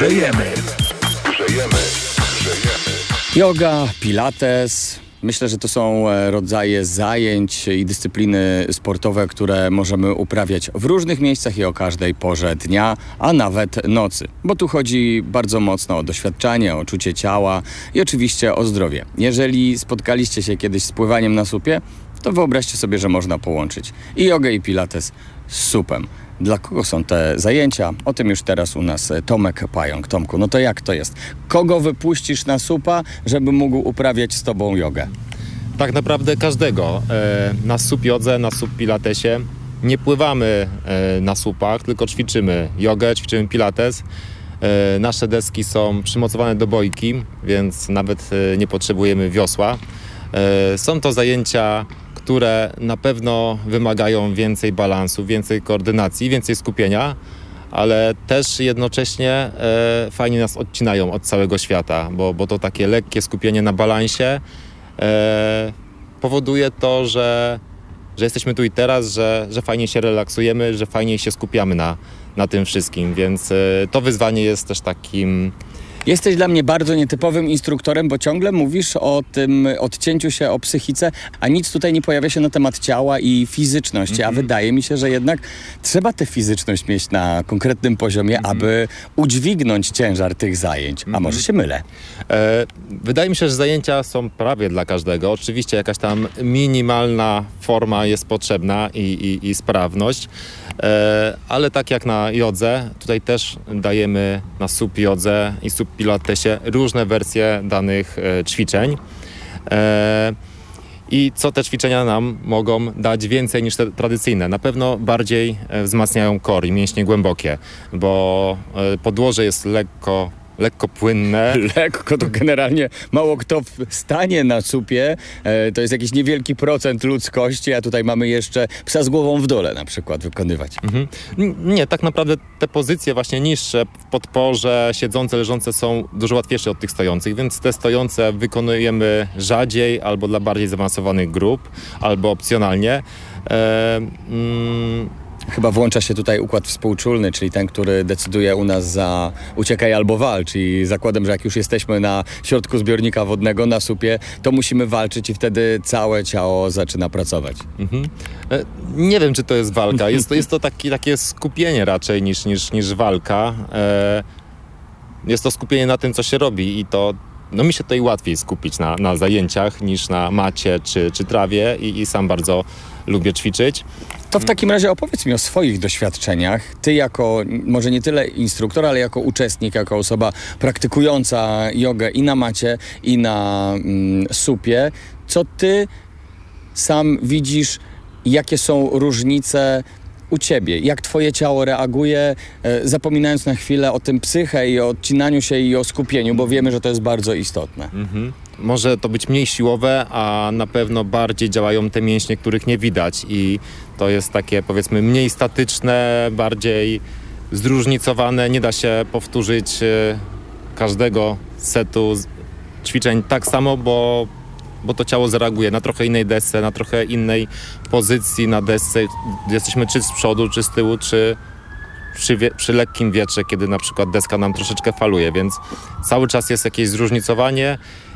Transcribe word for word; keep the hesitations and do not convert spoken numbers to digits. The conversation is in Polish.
Grzejemy. Grzejemy. Grzejemy. Yoga, pilates. Myślę, że to są rodzaje zajęć i dyscypliny sportowe, które możemy uprawiać w różnych miejscach i o każdej porze dnia, a nawet nocy. Bo tu chodzi bardzo mocno o doświadczanie, o czucie ciała i oczywiście o zdrowie. Jeżeli spotkaliście się kiedyś z pływaniem na słupie, to wyobraźcie sobie, że można połączyć i jogę, i pilates z supem. Dla kogo są te zajęcia? O tym już teraz u nas Tomek Pająk. Tomku, no to jak to jest? Kogo wypuścisz na supa, żeby mógł uprawiać z tobą jogę? Tak naprawdę każdego. Na sup jodze, na sup pilatesie. Nie pływamy na supach, tylko ćwiczymy jogę, ćwiczymy pilates. Nasze deski są przymocowane do bojki, więc nawet nie potrzebujemy wiosła. Są to zajęcia, które na pewno wymagają więcej balansu, więcej koordynacji, więcej skupienia, ale też jednocześnie e, fajnie nas odcinają od całego świata, bo, bo to takie lekkie skupienie na balansie e, powoduje to, że, że jesteśmy tu i teraz, że, że fajnie się relaksujemy, że fajnie się skupiamy na, na tym wszystkim, więc e, to wyzwanie jest też takim... Jesteś dla mnie bardzo nietypowym instruktorem, bo ciągle mówisz o tym odcięciu się, o psychice, a nic tutaj nie pojawia się na temat ciała i fizyczności, mm-hmm. a wydaje mi się, że jednak trzeba tę fizyczność mieć na konkretnym poziomie, mm-hmm. aby udźwignąć ciężar tych zajęć. Mm-hmm. A może się mylę? E, wydaje mi się, że zajęcia są prawie dla każdego. Oczywiście jakaś tam minimalna forma jest potrzebna i, i, i sprawność. E, ale tak jak na jodze, tutaj też dajemy na sup jodze i sup pilatesie różne wersje danych e, ćwiczeń. E, I co te ćwiczenia nam mogą dać więcej niż te tradycyjne? Na pewno bardziej e, wzmacniają core i mięśnie głębokie, bo e, podłoże jest lekko lekko płynne. Lekko to generalnie mało kto stanie na supie. E, to jest jakiś niewielki procent ludzkości, a tutaj mamy jeszcze psa z głową w dole na przykład wykonywać. Mhm. Nie, tak naprawdę te pozycje właśnie niższe w podporze, siedzące, leżące są dużo łatwiejsze od tych stojących, więc te stojące wykonujemy rzadziej albo dla bardziej zaawansowanych grup, albo opcjonalnie. E, mm, Chyba włącza się tutaj układ współczulny, czyli ten, który decyduje u nas za uciekaj albo walcz. I zakładam, że jak już jesteśmy na środku zbiornika wodnego, na supie, to musimy walczyć i wtedy całe ciało zaczyna pracować. Mhm. Nie wiem, czy to jest walka. Jest to, jest to taki, takie skupienie raczej niż, niż, niż walka. Jest to skupienie na tym, co się robi i to no mi się tutaj łatwiej skupić na, na zajęciach niż na macie czy, czy trawie i, i sam bardzo lubię ćwiczyć. To w takim razie opowiedz mi o swoich doświadczeniach. Ty jako, może nie tyle instruktor, ale jako uczestnik, jako osoba praktykująca jogę i na macie, i na mm, supie. Co ty sam widzisz, jakie są różnice u ciebie? Jak twoje ciało reaguje, e, zapominając na chwilę o tym psyche i o odcinaniu się i o skupieniu, bo wiemy, że to jest bardzo istotne. Mhm. Może to być mniej siłowe, a na pewno bardziej działają te mięśnie, których nie widać i to jest takie, powiedzmy, mniej statyczne, bardziej zróżnicowane. Nie da się powtórzyć każdego setu ćwiczeń tak samo, bo, bo to ciało zareaguje na trochę innej desce, na trochę innej pozycji na desce. Jesteśmy czy z przodu, czy z tyłu, czy przy, wie, przy lekkim wietrze, kiedy na przykład deska nam troszeczkę faluje, więc cały czas jest jakieś zróżnicowanie.